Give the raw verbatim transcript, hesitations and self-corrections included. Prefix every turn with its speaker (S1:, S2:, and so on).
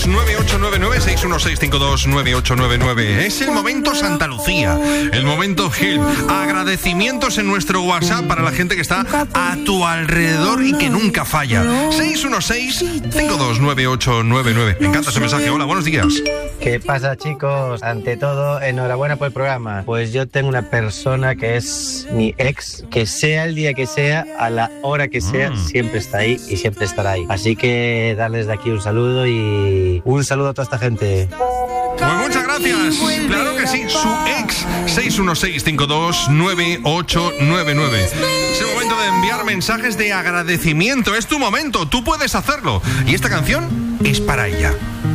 S1: dos nueve ocho nueve nueve, seis uno seis cinco dos nueve ocho nueve nueve. Es el momento Santa Lucía, el momento Gil. Agradecimientos en nuestro WhatsApp para la gente que está a tu alrededor y que nunca falla. seis uno seis cinco dos nueve ocho nueve nueve. Me encanta ese mensaje. Hola, buenos días.
S2: ¿Qué pasa, chicos? Ante todo, enhorabuena por el programa. Pues yo tengo una persona que es mi ex, que sea el día que sea, a la hora que sea, mm. siempre está ahí y siempre estará ahí. Así que darles de aquí un saludo y un saludo a toda esta gente.
S1: Pues muchas gracias. Claro que sí, su ex. seis uno seis cinco dos nueve ocho nueve nueve. Es el momento de enviar mensajes de agradecimiento. Es tu momento, tú puedes hacerlo. Y esta canción es para ella.